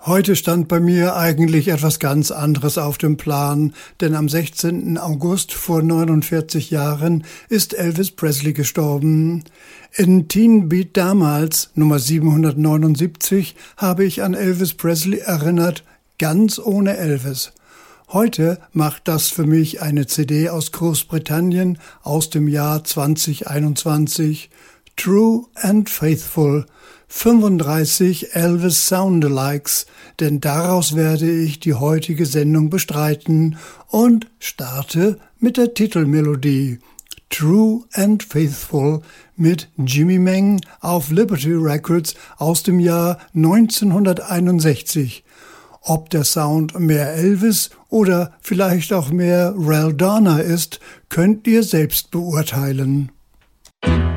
Heute stand bei mir eigentlich etwas ganz anderes auf dem Plan, denn am 16. August vor 49 Jahren ist Elvis Presley gestorben. In Teen Beat damals, Nummer 779, habe ich an Elvis Presley erinnert, ganz ohne Elvis. Heute macht das für mich eine CD aus Großbritannien aus dem Jahr 2021. True and Faithful. 35 Elvis Soundalikes, denn daraus werde ich die heutige Sendung bestreiten und starte mit der Titelmelodie True and Faithful mit Jimmy Meng auf Liberty Records aus dem Jahr 1961. Ob der Sound mehr Elvis oder vielleicht auch mehr Raldana ist, könnt ihr selbst beurteilen.